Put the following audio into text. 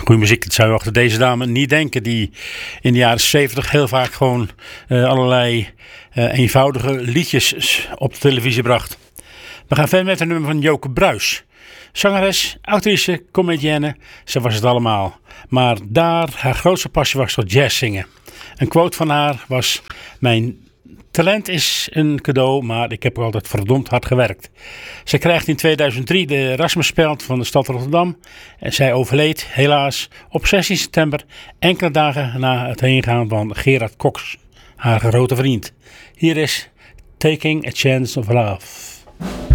Goeie muziek, dat zou je achter deze dame niet denken. Die in de jaren 70 heel vaak gewoon allerlei eenvoudige liedjes op de televisie bracht. We gaan verder met een nummer van Joke Bruis. Zangeres, actrice, comedienne, ze was het allemaal. Maar haar grootste passie was tot jazz zingen. Een quote van haar was: mijn talent is een cadeau, maar ik heb er altijd verdomd hard gewerkt. Ze krijgt in 2003 de Erasmusspeld van de stad Rotterdam. En zij overleed helaas op 16 september, enkele dagen na het heengaan van Gerard Cox, haar grote vriend. Hier is Taking a Chance of Love.